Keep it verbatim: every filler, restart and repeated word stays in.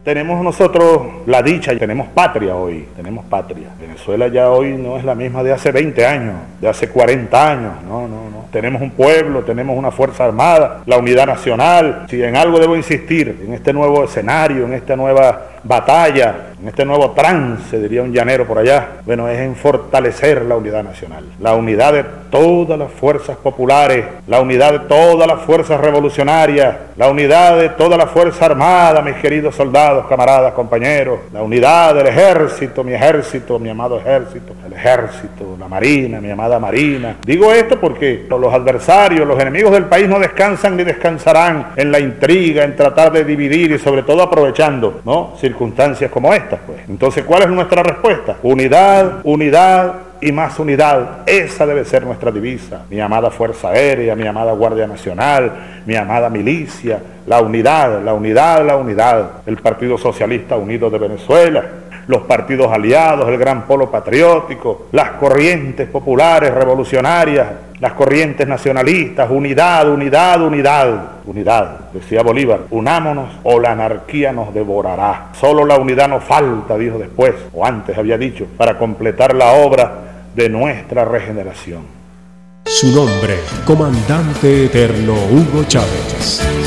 tenemos nosotros la dicha, tenemos patria hoy, tenemos patria. Venezuela ya hoy no es la misma de hace veinte años, de hace cuarenta años, no, no, no. Tenemos un pueblo, tenemos una fuerza armada, la unidad nacional. Si en algo debo insistir, en este nuevo escenario, en esta nueva batalla, en este nuevo trance, diría un llanero por allá, bueno, es en fortalecer la unidad nacional, la unidad de todas las fuerzas populares, la unidad de todas las fuerzas revolucionarias, la unidad de toda la fuerza armada, mis queridos soldados, camaradas, compañeros, la unidad del ejército, mi ejército, mi amado ejército, el ejército, la marina, mi amada marina. Digo esto porque los adversarios, los enemigos del país no descansan ni descansarán en la intriga, en tratar de dividir y sobre todo aprovechando, ¿no?, circunstancias como estas, pues. Entonces, ¿cuál es nuestra respuesta? Unidad, unidad y más unidad. Esa debe ser nuestra divisa. Mi amada Fuerza Aérea, mi amada Guardia Nacional, mi amada milicia, la unidad, la unidad, la unidad. El Partido Socialista Unido de Venezuela, los partidos aliados, el gran polo patriótico, las corrientes populares revolucionarias, las corrientes nacionalistas, unidad, unidad, unidad, unidad. Decía Bolívar, unámonos o la anarquía nos devorará. Solo la unidad nos falta, dijo después, o antes había dicho, para completar la obra de nuestra regeneración. Su nombre, Comandante Eterno Hugo Chávez.